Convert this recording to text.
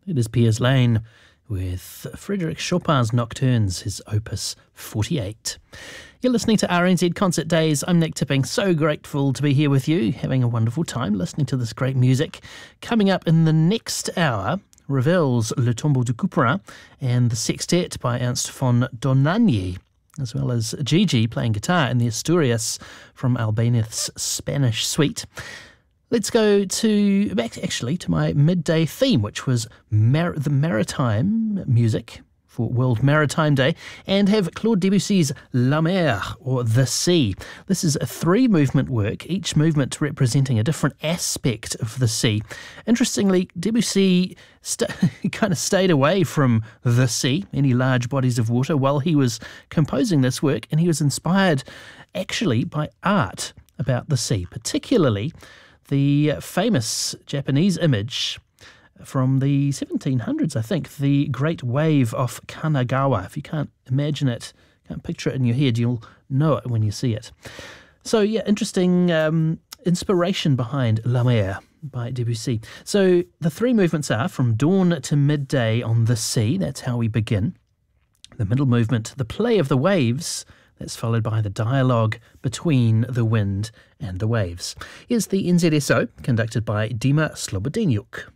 It is Piers Lane with Frédéric Chopin's Nocturnes, his opus 48. You're listening to RNZ Concert Days. I'm Nick Tipping. So grateful to be here with you, having a wonderful time listening to this great music. Coming up in the next hour, Ravel's Le Tombeau du Couperin and the Sextet by Ernst von Dohnanyi, as well as Gigi playing guitar in the Asturias from Albéniz Spanish Suite. Let's go back to my midday theme, which was the maritime music for World Maritime Day, and have Claude Debussy's La Mer, or The Sea. This is a 3-movement work, each movement representing a different aspect of the sea. Interestingly, Debussy kind of stayed away from the sea, any large bodies of water, while he was composing this work, and he was inspired actually by art about the sea, particularly the famous Japanese image from the 1700s, I think, the Great Wave off Kanagawa. If you can't imagine it, can't picture it in your head, you'll know it when you see it. So, yeah, interesting inspiration behind La Mer by Debussy. So the 3 movements are from dawn to midday on the sea. That's how we begin. The middle movement, the play of the waves. That's followed by the dialogue between the wind and the waves. Here's the NZSO, conducted by Dima Slobodeniuk.